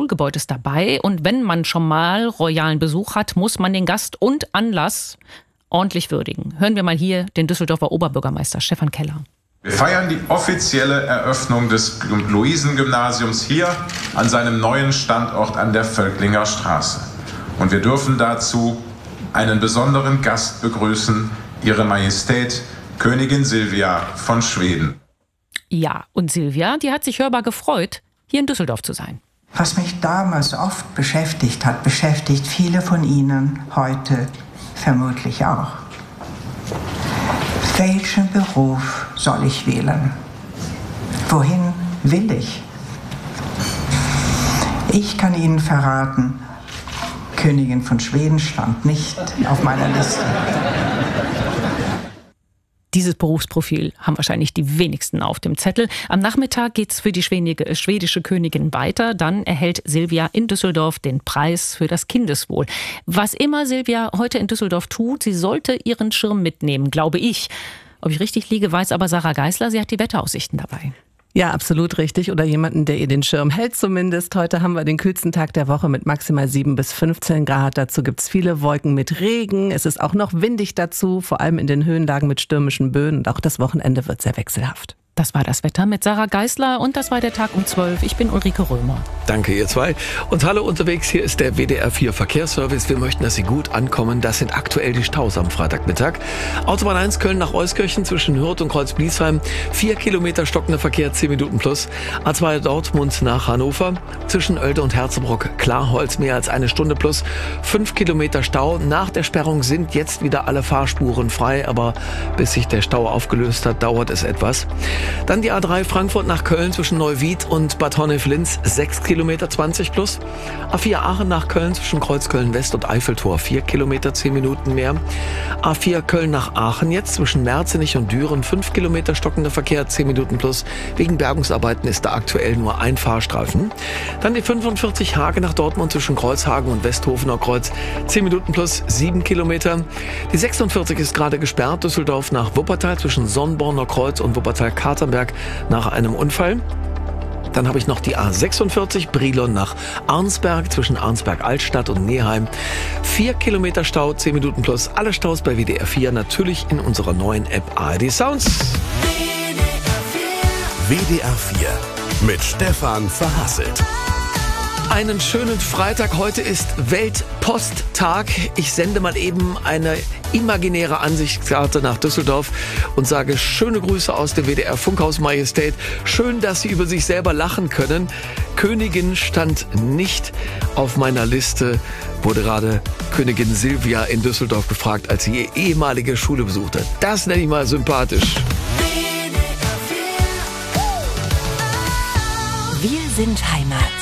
Schulgebäudes dabei. Und wenn man schon mal royalen Besuch hat, muss man den Gast und Anlass ordentlich würdigen. Hören wir mal hier den Düsseldorfer Oberbürgermeister Stefan Keller. Wir feiern die offizielle Eröffnung des Luisengymnasiums hier an seinem neuen Standort an der Völklinger Straße. Und wir dürfen dazu einen besonderen Gast begrüßen, Ihre Majestät Königin Silvia von Schweden. Ja, und Silvia, die hat sich hörbar gefreut, hier in Düsseldorf zu sein. Was mich damals oft beschäftigt hat, beschäftigt viele von Ihnen heute vermutlich auch. Welchen Beruf soll ich wählen? Wohin will ich? Ich kann Ihnen verraten, Königin von Schweden stand nicht auf meiner Liste. Dieses Berufsprofil haben wahrscheinlich die wenigsten auf dem Zettel. Am Nachmittag geht's für die schwedische Königin weiter. Dann erhält Silvia in Düsseldorf den Preis für das Kindeswohl. Was immer Silvia heute in Düsseldorf tut, sie sollte ihren Schirm mitnehmen, glaube ich. Ob ich richtig liege, weiß aber Sarah Geisler. Sie hat die Wetteraussichten dabei. Ja, absolut richtig. Oder jemanden, der ihr den Schirm hält zumindest. Heute haben wir den kühlsten Tag der Woche mit maximal 7 bis 15 Grad. Dazu gibt's viele Wolken mit Regen. Es ist auch noch windig dazu, vor allem in den Höhenlagen mit stürmischen Böen. Und auch das Wochenende wird sehr wechselhaft. Das war das Wetter mit Sarah Geisler und das war der Tag um 12. Ich bin Ulrike Römer. Danke, ihr zwei. Und hallo unterwegs, hier ist der WDR 4 Verkehrsservice. Wir möchten, dass Sie gut ankommen. Das sind aktuell die Staus am Freitagmittag. Autobahn 1 Köln nach Euskirchen zwischen Hürth und Kreuz-Bliesheim. 4 Kilometer stockender Verkehr, 10 Minuten plus. A2 Dortmund nach Hannover. Zwischen Oelde und Herzebrock Klarholz mehr als eine Stunde plus. 5 Kilometer Stau. Nach der Sperrung sind jetzt wieder alle Fahrspuren frei. Aber bis sich der Stau aufgelöst hat, dauert es etwas. Dann die A3 Frankfurt nach Köln zwischen Neuwied und Bad Honnef-Linz, 6 Kilometer 20 plus. A4 Aachen nach Köln zwischen Kreuzköln West und Eiffeltor, 4 Kilometer 10 Minuten mehr. A4 Köln nach Aachen jetzt zwischen Merzenich und Düren, 5 Kilometer stockender Verkehr, 10 Minuten plus. Wegen Bergungsarbeiten ist da aktuell nur ein Fahrstreifen. Dann die 45 Hage nach Dortmund zwischen Kreuzhagen und Westhofener Kreuz, 10 Minuten plus, 7 Kilometer. Die 46 ist gerade gesperrt, Düsseldorf nach Wuppertal zwischen Sonnborner Kreuz und Wuppertal-Katernberg nach einem Unfall. Dann habe ich noch die A46 Brilon nach Arnsberg zwischen Arnsberg-Altstadt und Neheim. 4 Kilometer Stau, 10 Minuten plus. Alle Staus bei WDR 4 natürlich in unserer neuen App ARD Sounds. WDR 4 mit Stefan Verhasselt. Einen schönen Freitag. Heute ist Weltposttag. Ich sende mal eben eine imaginäre Ansichtskarte nach Düsseldorf und sage schöne Grüße aus dem WDR Funkhaus Majestät. Schön, dass Sie über sich selber lachen können. Königin stand nicht auf meiner Liste. Wurde gerade Königin Silvia in Düsseldorf gefragt, als sie ihre ehemalige Schule besuchte. Das nenne ich mal sympathisch. Wir sind Heimat.